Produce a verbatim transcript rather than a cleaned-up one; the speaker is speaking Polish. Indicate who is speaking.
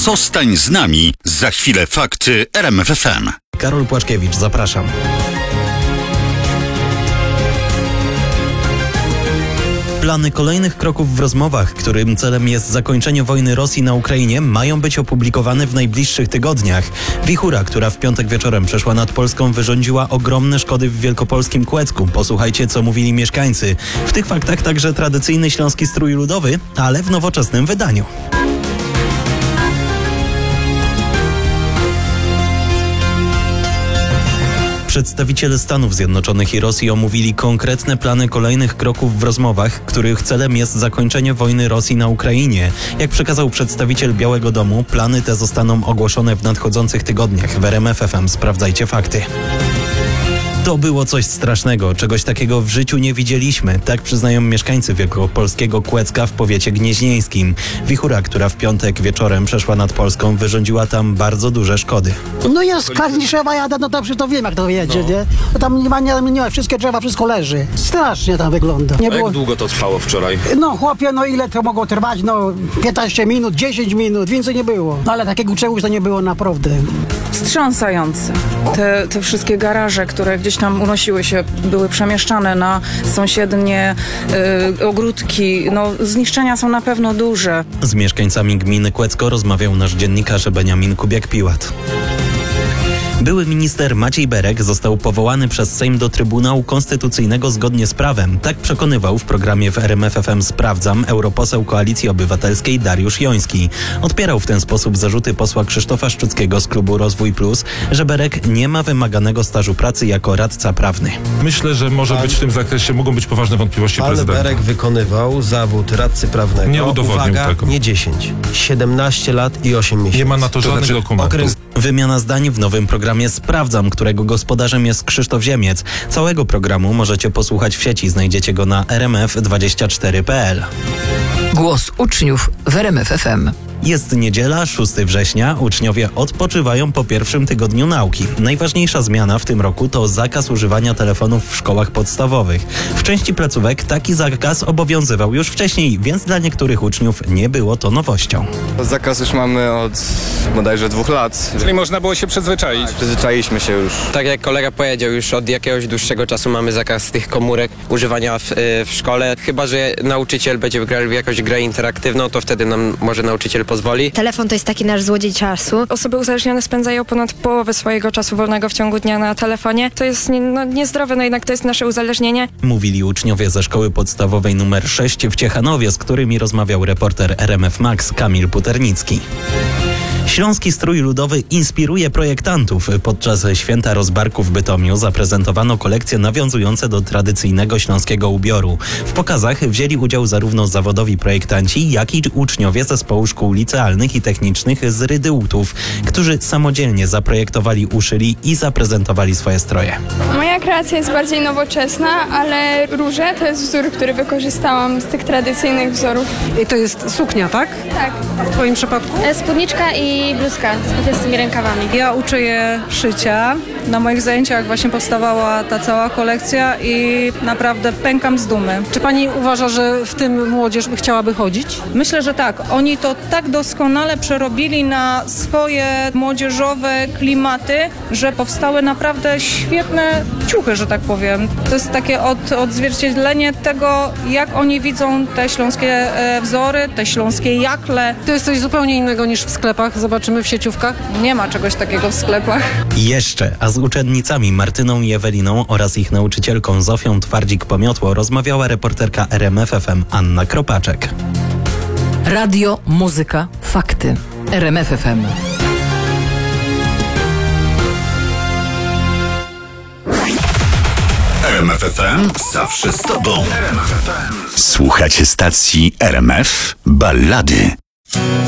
Speaker 1: Zostań z nami. Za chwilę fakty R M F F M.
Speaker 2: Karol Płaczkiewicz, zapraszam. Plany kolejnych kroków w rozmowach, którym celem jest zakończenie wojny Rosji na Ukrainie, mają być opublikowane w najbliższych tygodniach. Wichura, która w piątek wieczorem przeszła nad Polską, wyrządziła ogromne szkody w wielkopolskim Kłecku. Posłuchajcie, co mówili mieszkańcy. W tych faktach także tradycyjny śląski strój ludowy, ale w nowoczesnym wydaniu. Przedstawiciele Stanów Zjednoczonych i Rosji omówili konkretne plany kolejnych kroków w rozmowach, których celem jest zakończenie wojny Rosji na Ukrainie. Jak przekazał przedstawiciel Białego Domu, plany te zostaną ogłoszone w nadchodzących tygodniach. W R M F F M sprawdzajcie fakty. To było coś strasznego, czegoś takiego w życiu nie widzieliśmy. Tak przyznają mieszkańcy wielkopolskiego Kłecka w powiecie gnieźnieńskim. Wichura, która w piątek wieczorem przeszła nad Polską, wyrządziła tam bardzo duże szkody.
Speaker 3: No jest Karniszewa jada, no to przecież to wiem, jak to jedzie, no. nie? No tam nie ma, nie, nie ma, wszystkie drzewa, wszystko leży. Strasznie tam wygląda. Nie
Speaker 4: A
Speaker 3: było...
Speaker 4: jak długo to trwało wczoraj?
Speaker 3: No chłopie, no ile to mogło trwać? No piętnaście minut, dziesięć minut, więcej nie było. No ale takiego czegoś to nie było naprawdę.
Speaker 5: Wstrząsające. Te, te wszystkie garaże, które gdzieś tam unosiły się, były przemieszczane na sąsiednie y, ogródki. No, zniszczenia są na pewno duże.
Speaker 2: Z mieszkańcami gminy Kłecko rozmawiał nasz dziennikarz Beniamin Kubiak-Piłat. Były minister Maciej Berek został powołany przez Sejm do Trybunału Konstytucyjnego zgodnie z prawem. Tak przekonywał w programie w R M F F M Sprawdzam europoseł Koalicji Obywatelskiej Dariusz Joński. Odpierał w ten sposób zarzuty posła Krzysztofa Szczuckiego z klubu Rozwój Plus, że Berek nie ma wymaganego stażu pracy jako radca prawny.
Speaker 6: Myślę, że może być w tym zakresie, mogą być poważne wątpliwości
Speaker 7: Pan
Speaker 6: prezydenta.
Speaker 7: Berek wykonywał zawód radcy prawnego.
Speaker 6: Nie udowodnił
Speaker 7: Uwaga,
Speaker 6: tego.
Speaker 7: nie dziesięć, siedemnaście lat i osiem miesięcy.
Speaker 6: Nie ma na to żadnych
Speaker 7: znaczy,
Speaker 6: dokumentów.
Speaker 7: okres...
Speaker 2: Wymiana zdań w nowym programie Sprawdzam, którego gospodarzem jest Krzysztof Ziemiec. Całego programu możecie posłuchać w sieci. Znajdziecie go na r m f dwadzieścia cztery kropka p l.
Speaker 8: Głos uczniów w R M F F M.
Speaker 2: Jest niedziela, szóstego września. Uczniowie odpoczywają po pierwszym tygodniu nauki. Najważniejsza zmiana w tym roku to zakaz używania telefonów w szkołach podstawowych. W części placówek taki zakaz obowiązywał już wcześniej, więc dla niektórych uczniów nie było to nowością.
Speaker 9: Zakaz już mamy od bodajże dwóch lat.
Speaker 4: Czyli można było się przyzwyczaić.
Speaker 9: Przyzwyczailiśmy się już.
Speaker 10: Tak jak kolega powiedział, już od jakiegoś dłuższego czasu mamy zakaz tych komórek używania w, w szkole. Chyba że nauczyciel będzie grał w jakąś grę interaktywną, to wtedy nam może nauczyciel pozwoli.
Speaker 11: Telefon to jest taki nasz złodziej czasu.
Speaker 12: Osoby uzależnione spędzają ponad połowę swojego czasu wolnego w ciągu dnia na telefonie. To jest nie, no, niezdrowe, no jednak to jest nasze uzależnienie.
Speaker 2: Mówili uczniowie ze szkoły podstawowej numer sześć w Ciechanowie, z którymi rozmawiał reporter R M F Max Kamil Puternicki. Śląski strój ludowy inspiruje projektantów. Podczas Święta Rozbarku w Bytomiu zaprezentowano kolekcje nawiązujące do tradycyjnego śląskiego ubioru. W pokazach wzięli udział zarówno zawodowi projektanci, jak i uczniowie zespołu szkół licealnych i technicznych z Rydyłtów, którzy samodzielnie zaprojektowali, uszyli i zaprezentowali swoje stroje.
Speaker 13: Moja kreacja jest bardziej nowoczesna, ale róże to jest wzór, który wykorzystałam z tych tradycyjnych wzorów.
Speaker 14: I to jest suknia, tak?
Speaker 13: Tak.
Speaker 14: W twoim przypadku?
Speaker 11: Spódniczka i bluzka z tymi rękawami.
Speaker 15: Ja uczę je szycia. Na moich zajęciach właśnie powstawała ta cała kolekcja i naprawdę pękam z dumy.
Speaker 14: Czy pani uważa, że w tym młodzież chciałaby chodzić?
Speaker 15: Myślę, że tak. Oni to tak doskonale przerobili na swoje młodzieżowe klimaty, że powstały naprawdę świetne ciuchy, że tak powiem. To jest takie od, odzwierciedlenie tego, jak oni widzą te śląskie e, wzory, te śląskie jakle.
Speaker 14: To jest coś zupełnie innego niż w sklepach. Zobaczymy w sieciówkach.
Speaker 15: Nie ma czegoś takiego w sklepach.
Speaker 2: Jeszcze, a z uczennicami Martyną i Eweliną oraz ich nauczycielką Zofią Twardzik-Pomiotło rozmawiała reporterka R M F F M Anna Kropaczek.
Speaker 8: Radio, muzyka, fakty. R M F F M.
Speaker 1: R M F F M zawsze z tobą. Słuchacie stacji R M F Ballady.